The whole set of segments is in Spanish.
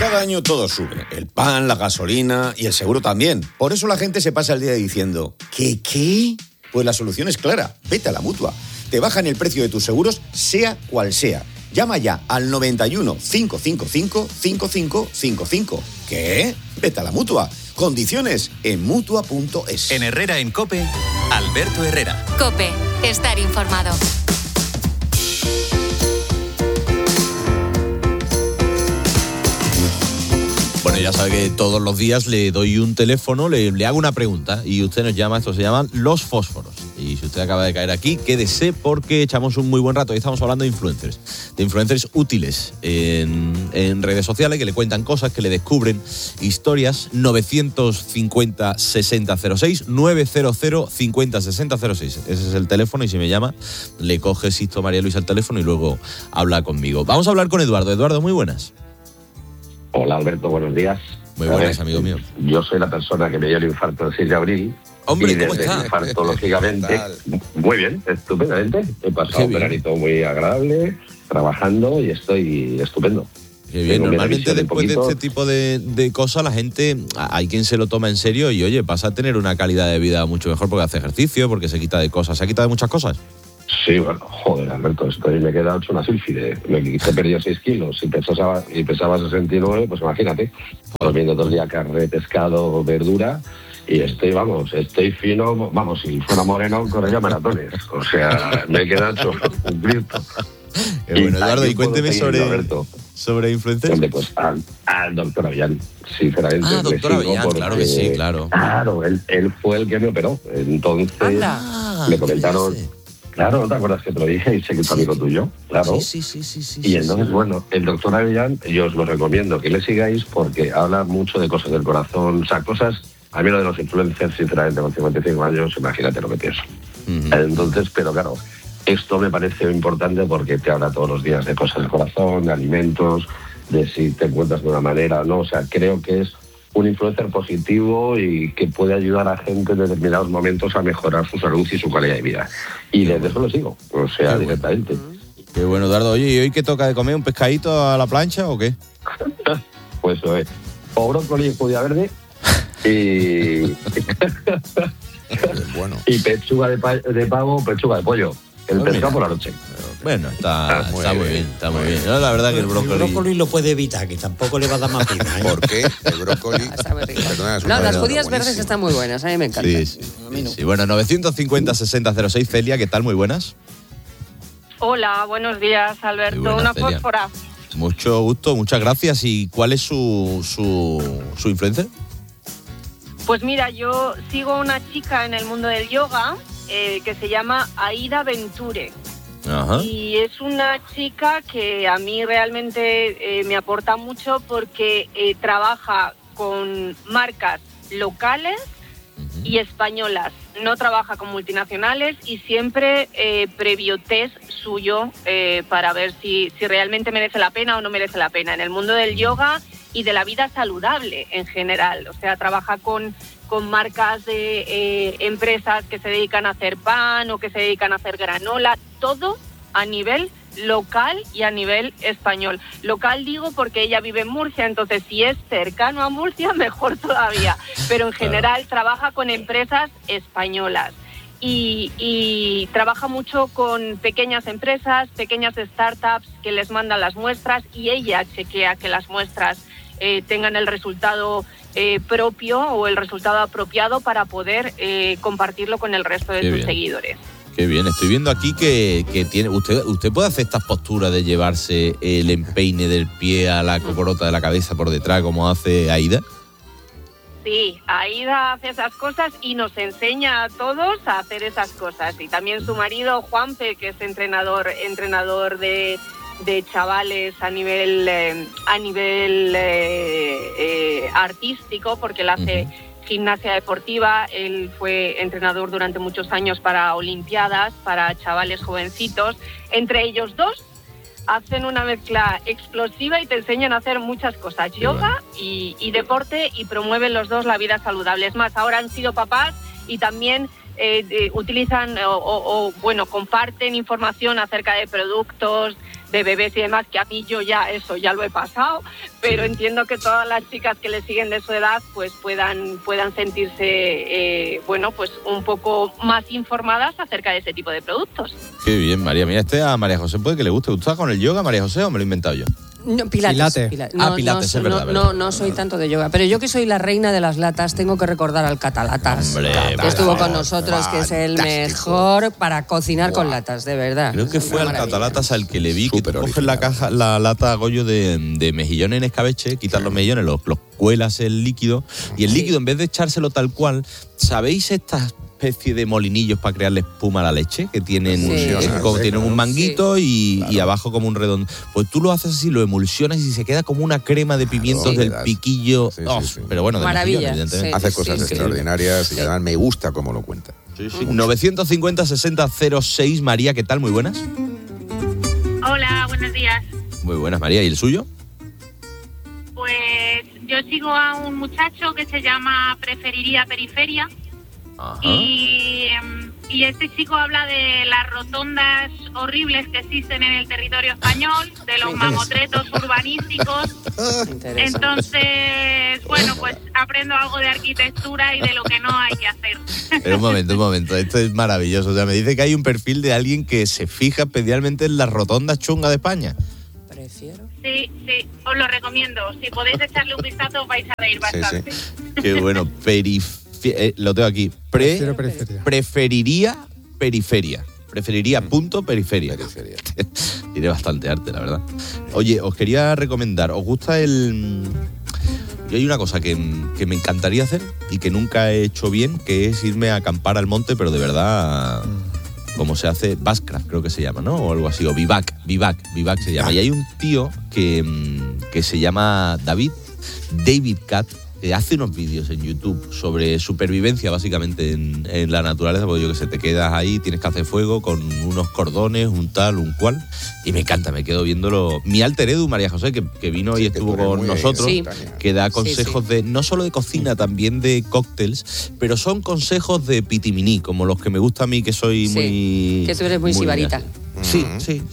Cada año todo sube. El pan, la gasolina y el seguro también. Por eso la gente se pasa el día diciendo ¿Qué? Pues la solución es clara. Vete a la Mutua. Te bajan el precio de tus seguros, sea cual sea. Llama ya al 91 555 5555. ¿Qué? Vete a la Mutua. Condiciones en Mutua.es. En Herrera en COPE, Alberto Herrera. COPE. Estar informado. Bueno, ya sabe que todos los días le doy un teléfono, le hago una pregunta y usted nos llama, esto se llaman los fósforos. Y si usted acaba de caer aquí, quédese porque echamos un muy buen rato. Hoy estamos hablando de influencers útiles en redes sociales que le cuentan cosas, que le descubren historias. 950-6006, 900-50-6006. Ese es el teléfono y si me llama, le coge Sisto María Luisa el teléfono y luego habla conmigo. Vamos a hablar con Eduardo. Eduardo, muy buenas. Hola Alberto, buenos días. Muy buenas, amigo mío. Yo soy la persona que me dio el infarto el 6 de abril. Hombre, y ¿cómo desde está? el infarto, lógicamente, muy bien, estupendamente. He pasado un veranito muy agradable, trabajando y estoy estupendo. Qué bien, normalmente después de este tipo de cosas la gente, hay quien se lo toma en serio y oye, pasa a tener una calidad de vida mucho mejor porque hace ejercicio, porque se quita de cosas. ¿Se ha quitado de muchas cosas? Sí, bueno, joder, Alberto, me queda hecho una sílfide. He perdido 6 kilos y pesaba 69, pues imagínate. Comiendo todo el día carne, pescado, verdura y estoy fino, si fuera moreno, correría maratones. O sea, me queda hecho un Cristo. Bueno, Eduardo, y cuénteme sobre influencers. Hombre, pues al doctor Avellán, sinceramente. Doctor Avellán, claro que sí, claro. Claro, él fue el que me operó. Entonces, me comentaron... Claro, ¿no te acuerdas que te lo dije? Y sé que es amigo tuyo, claro. Sí. Y entonces, bueno, el doctor Avellán, yo os lo recomiendo que le sigáis porque habla mucho de cosas del corazón, o sea, cosas, a mí lo de los influencers, sinceramente, con 55 años, imagínate lo que pienso. Entonces, pero claro, esto me parece importante porque te habla todos los días de cosas del corazón, de alimentos, de si te encuentras de una manera o no, o sea, creo que es un influencer positivo y que puede ayudar a gente en determinados momentos a mejorar su salud y su calidad de vida. Y desde eso lo sigo, o sea, directamente. Qué bueno, Eduardo. Oye, ¿y hoy qué toca de comer? ¿Un pescadito a la plancha o qué? Pues eso es. O brócoli y judía verde y... bueno. Y pechuga de pavo, pechuga de pollo. El pescado por la noche. Bueno, está muy bien. No, la verdad que el brócoli lo puede evitar, que tampoco le va a dar más pena. ¿Por qué? El brócoli... las judías verdes están muy buenas, a mí me encantan. Sí. Bueno, 950-6006, Celia, ¿qué tal? Muy buenas. Hola, buenos días, Alberto. Buenas, una Celia. fósfora. Mucho gusto, muchas gracias. ¿Y cuál es su influencer? Pues mira, yo sigo a una chica en el mundo del yoga que se llama Aida Venture. Ajá. Y es una chica que a mí realmente me aporta mucho porque trabaja con marcas locales y españolas. No trabaja con multinacionales y siempre previo test suyo para ver si realmente merece la pena o no merece la pena en el mundo del yoga y de la vida saludable en general. O sea, trabaja con marcas de empresas que se dedican a hacer pan o que se dedican a hacer granola, todo a nivel local y a nivel español. Local digo porque ella vive en Murcia, entonces si es cercano a Murcia, mejor todavía. Pero en general trabaja con empresas españolas y trabaja mucho con pequeñas empresas, pequeñas startups que les mandan las muestras y ella chequea que las muestras tengan el resultado propio o el resultado apropiado para poder compartirlo con el resto de sus seguidores. Qué bien, estoy viendo aquí que tiene. ¿Usted puede hacer estas posturas de llevarse el empeine del pie a la cocorota de la cabeza por detrás como hace Aida? Sí, Aida hace esas cosas y nos enseña a todos a hacer esas cosas. Y también su marido, Juanpe, que es entrenador de chavales a nivel artístico, porque él hace gimnasia deportiva. Él fue entrenador durante muchos años para olimpiadas, para chavales jovencitos. Entre ellos dos hacen una mezcla explosiva y te enseñan a hacer muchas cosas, yoga y deporte, y promueven los dos la vida saludable. Es más, ahora han sido papás y también utilizan o comparten información acerca de productos, de bebés y demás, que a mí yo ya lo he pasado, pero entiendo que todas las chicas que le siguen de su edad pues puedan sentirse pues un poco más informadas acerca de ese tipo de productos. Qué bien, María. Mira, a María José puede que le guste. ¿Tú estás con el yoga, María José, o me lo he inventado yo? No, Pilates. Pilates, es verdad. No soy tanto de yoga, pero yo que soy la reina de las latas, tengo que recordar al Catalatas, Hombre, que estuvo con nosotros, que es el mejor para cocinar con latas, de verdad. Creo que fue al Catalatas al que le vi que coges la lata Goyo de mejillones en escabeche, quitas los mejillones, los cuelas el líquido, y el líquido, en vez de echárselo tal cual, ¿sabéis estas especie de molinillos para crearle espuma a la leche que tienen, tienen un manguito y abajo como un redondo? Pues tú lo haces así, lo emulsionas y se queda como una crema de pimientos del piquillo. Pero bueno, de maravilla. Evidentemente. Hace cosas extraordinarias y además me gusta cómo lo cuenta. 950-60-06, María, ¿qué tal? Muy buenas. Hola, buenos días. Muy buenas, María. ¿Y el suyo? Pues yo sigo a un muchacho que se llama Preferiría Periferia. Y este chico habla de las rotondas horribles que existen en el territorio español, de los mamotretos urbanísticos. Entonces, pues aprendo algo de arquitectura y de lo que no hay que hacer. Pero un momento, esto es maravilloso. O sea, me dice que hay un perfil de alguien que se fija especialmente en las rotondas chungas de España. Sí, os lo recomiendo. Si podéis echarle un vistazo os vais a reír bastante. Qué bueno, lo tengo aquí. Preferiría periferia. Preferiría punto periferia. Tiene bastante arte, la verdad. Oye, os quería recomendar, ¿os gusta Yo hay una cosa que me encantaría hacer y que nunca he hecho bien, que es irme a acampar al monte, pero de verdad, como se hace, Bushcraft creo que se llama, ¿no? O algo así, o Vivac se llama. Y hay un tío que se llama David Cat, que hace unos vídeos en YouTube sobre supervivencia básicamente en la naturaleza, porque yo que sé, te quedas ahí, tienes que hacer fuego con unos cordones, un tal, un cual, y me encanta, me quedo viéndolo. Mi alter Edu, María José, que vino y estuvo con nosotros, que da consejos de no solo de cocina, también de cócteles, pero son consejos de pitiminí, como los que me gusta a mí, que soy muy... Que tú eres muy sibarita. Sí.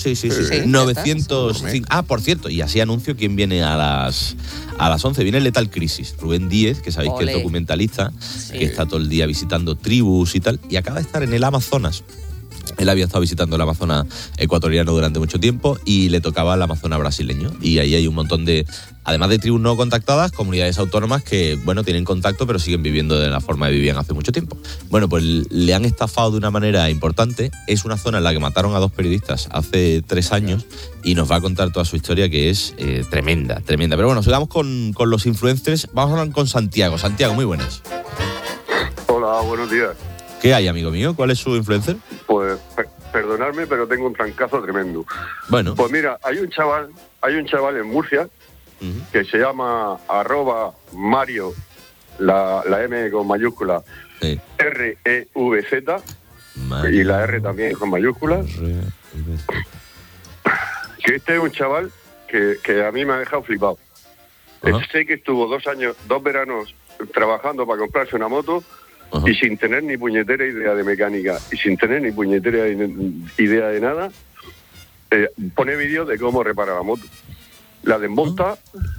905. Por cierto, y así anuncio quién viene a las 11. Viene Lethal Crisis, Rubén Díez, que sabéis que es documentalista, que está todo el día visitando tribus y tal, y acaba de estar en el Amazonas. Él había estado visitando el Amazonas ecuatoriano durante mucho tiempo y le tocaba el Amazonas brasileño. Y ahí hay un montón de, además de tribus no contactadas, comunidades autónomas que, tienen contacto pero siguen viviendo de la forma que vivían hace mucho tiempo. Pues le han estafado de una manera importante. Es una zona en la que mataron a 2 periodistas hace 3 años y nos va a contar toda su historia, que es tremenda. Pero bueno, sigamos con los influencers. Vamos a hablar con Santiago. Santiago, muy buenas. Hola, buenos días. ¿Qué hay, amigo mío? ¿Cuál es su influencer? Pues, perdonadme, pero tengo un trancazo tremendo. Bueno. Pues mira, hay un chaval en Murcia que se llama @Mario, la M con mayúscula, REVZ, y la R también con mayúscula. Que este es un chaval que a mí me ha dejado flipado. Sé que estuvo 2 veranos trabajando para comprarse una moto. Y sin tener ni puñetera idea de mecánica y sin tener ni puñetera idea de nada, pone vídeos de cómo repara la moto. La desmonta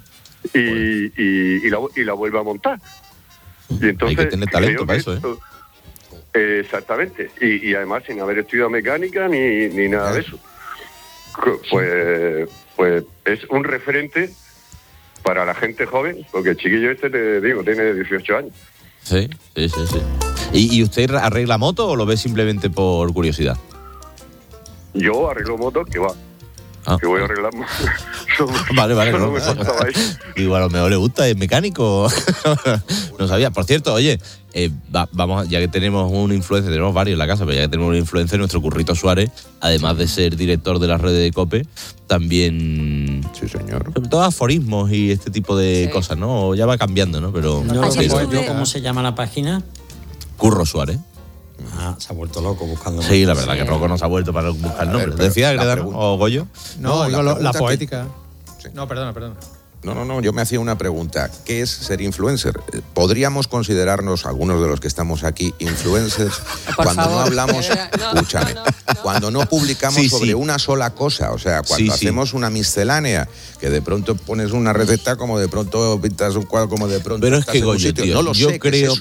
y la vuelve a montar. Y entonces, hay que tener talento para eso, exactamente. Y además sin haber estudiado mecánica ni nada de eso. Pues es un referente para la gente joven, porque el chiquillo este, te digo, tiene 18 años. Sí. ¿Y usted arregla moto o lo ve simplemente por curiosidad? Yo arreglo motos, que va. Que voy a arreglar. Vale. Digo, a lo mejor le gusta, es mecánico. No sabía. Por cierto, oye, vamos, ya que tenemos un influencer, tenemos varios en la casa, pero ya que tenemos un influencer, nuestro Currito Suárez, además de ser director de las redes de COPE, también... Sí, señor. Sobre todo aforismos y este tipo de cosas, ¿no? Ya va cambiando, ¿no? Pero... ¿Cómo se llama la página? Curro Suárez. Se ha vuelto loco buscando. Sí, la verdad que Rocco no se ha vuelto para buscar el nombre. ¿Decía Gredano o Goyo? No, digo la poética. Sí. No, perdona. No, yo me hacía una pregunta. ¿Qué es ser influencer? ¿Podríamos considerarnos, algunos de los que estamos aquí, influencers cuando no hablamos, escúchame, cuando no publicamos sobre una sola cosa? O sea, cuando hacemos una miscelánea, que de pronto pones una receta, como de pronto pintas un cuadro, como de pronto... Pero es que, Goyo, tío, no lo yo sé, creo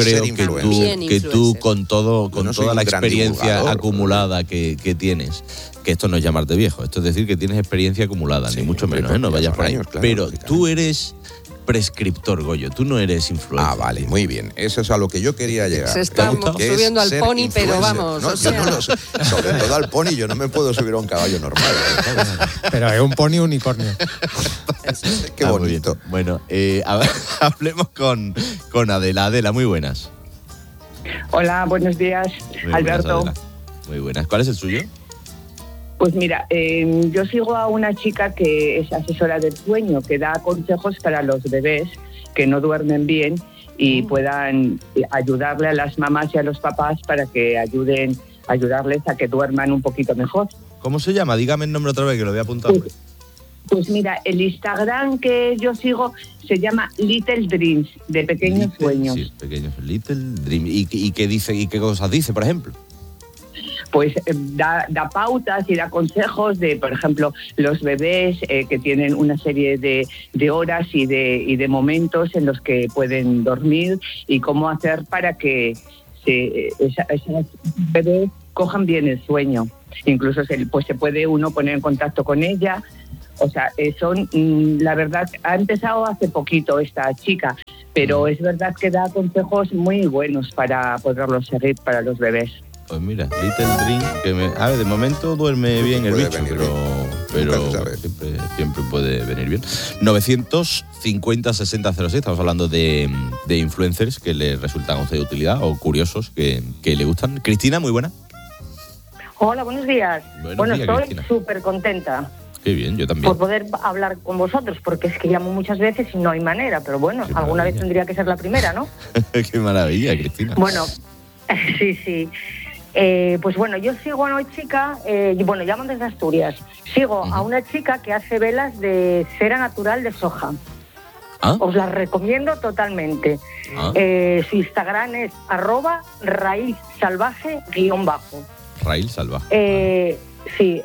que tú con toda la experiencia acumulada que tienes, que esto no es llamarte viejo, esto es decir que tienes experiencia acumulada, ni mucho menos, no vayas por ahí. Claro, pero tú eres prescriptor, Goyo, tú no eres influencer. Ah, vale, muy bien. Eso es a lo que yo quería llegar. Se estamos subiendo al pony, pero vamos. No, yo no lo sé. Sobre todo al pony, yo no me puedo subir a un caballo normal. Pero es un pony unicornio. Qué bonito. Bueno, hablemos con Adela. Adela, muy buenas. Hola, buenos días, muy Alberto. Buenas, muy buenas. ¿Cuál es el suyo? Pues mira, yo sigo a una chica que es asesora del sueño, que da consejos para los bebés que no duermen bien y puedan ayudarle a las mamás y a los papás para que ayudarles a que duerman un poquito mejor. ¿Cómo se llama? Dígame el nombre otra vez que lo voy a apuntar. Pues mira, el Instagram que yo sigo se llama Little Dreams, de Pequeños Sueños. Sí, pequeños, Little Dreams. ¿Y qué dice y qué cosas dice, por ejemplo? Pues da pautas y da consejos de, por ejemplo, los bebés que tienen una serie de horas y de momentos en los que pueden dormir y cómo hacer para que esos bebés cojan bien el sueño. Incluso se puede uno poner en contacto con ella. O sea, la verdad, ha empezado hace poquito esta chica, pero es verdad que da consejos muy buenos para poderlos seguir para los bebés. Pues mira, Little Dream, de momento duerme bien el bicho, pero siempre puede venir bien. 950-6006, estamos hablando de influencers que le resultan a usted de utilidad o curiosos que le gustan. Cristina, muy buena. Hola, buenos días. Buenos días, estoy súper contenta. Qué bien, yo también. Por poder hablar con vosotros, porque es que llamo muchas veces y no hay manera, pero bueno, alguna vez tendría que ser la primera, ¿no? Qué maravilla, Cristina. Bueno, sí. Pues bueno, yo sigo a una chica, llamo desde Asturias, sigo a una chica que hace velas de cera natural de soja. ¿Ah? Os las recomiendo totalmente. Su Instagram es @raízsalvaje_. Raíz salvaje. Sí,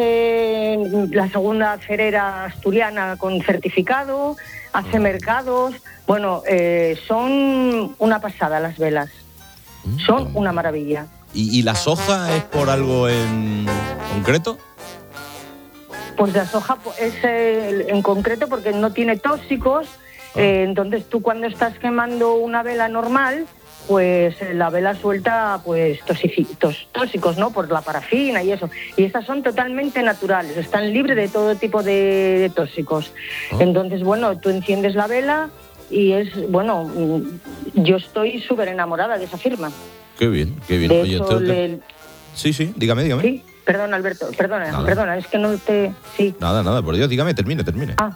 es la segunda cerera asturiana con certificado, hace mercados. Bueno, son una pasada las velas. Son una maravilla. ¿Y la soja es por algo en concreto? Pues la soja es en concreto porque no tiene tóxicos. Entonces tú cuando estás quemando una vela normal, pues la vela suelta pues tóxicos, ¿no? Por la parafina y eso. Y estas son totalmente naturales, están libres de todo tipo de tóxicos. Entonces, bueno, tú enciendes la vela y yo estoy súper enamorada de esa firma. Qué bien. De Oye, hecho, Sí, dígame. Sí, perdona, Alberto, perdona, es que no te... Sí. Nada, por Dios, dígame, termine.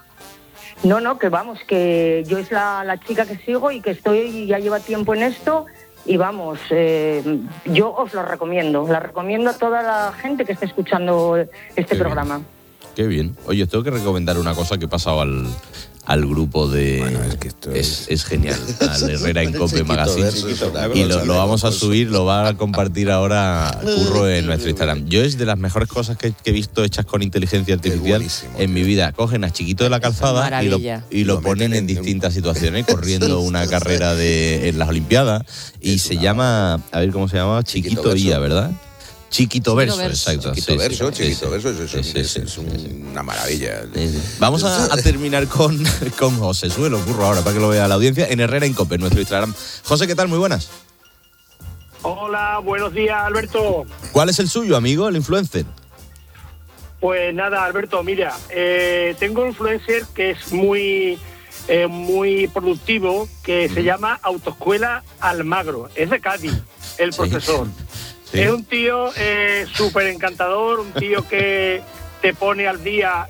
No, que vamos, que yo es la chica que sigo y que ya lleva tiempo en esto y vamos, yo os lo recomiendo. La recomiendo a toda la gente que esté escuchando este programa. Qué bien. Oye, os tengo que recomendar una cosa que he pasado al grupo de... Bueno, es que esto es genial, al Herrera en Cope Magazine. Y lo vamos a subir, lo va a compartir ahora Curro en nuestro Instagram. Yo es de las mejores cosas que he visto hechas con inteligencia artificial en mi vida. Cogen a Chiquito de la Calzada y lo ponen en distintas situaciones, corriendo una carrera en las Olimpiadas. Y se llama, a ver cómo se llama, Chiquito IA, ¿verdad? Chiquito Verso, exacto. Chiquito Verso, es una maravilla. Vamos a terminar con José. Suelo, Curro, ahora para que lo vea la audiencia, en Herrera en Cope, nuestro Instagram. José, ¿qué tal? Muy buenas. Hola, buenos días, Alberto. ¿Cuál es el suyo, amigo, el influencer? Pues nada, Alberto, mira, tengo un influencer que es muy productivo, que se llama Autoescuela Almagro. Es de Cádiz, el profesor. Sí. Es un tío súper encantador, un tío que te pone al día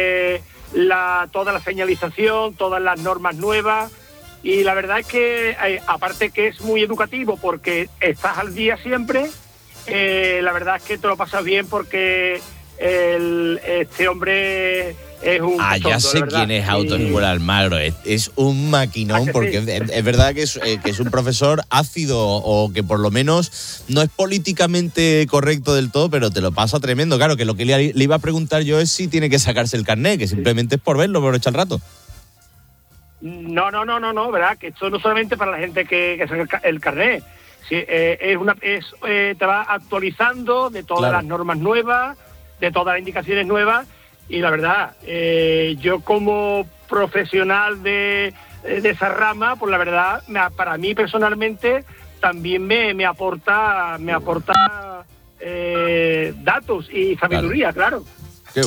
toda la señalización, todas las normas nuevas, y la verdad es que, aparte que es muy educativo porque estás al día siempre, la verdad es que te lo pasas bien porque este hombre es un ya sé quién es Autoescuela Almagro. Es un maquinón, porque sí. Es verdad que es un profesor ácido, o que por lo menos no es políticamente correcto del todo, pero te lo pasa tremendo. Claro, que lo que le iba a preguntar yo es si tiene que sacarse el carnet, que simplemente es por verlo, por echar el rato. No, ¿verdad? Que esto no solamente para la gente que saca el carnet. Sí, te va actualizando de todas las normas nuevas, de todas las indicaciones nuevas, y la verdad, yo como profesional de esa rama, pues la verdad, para mí personalmente también me aporta datos y sabiduría, claro.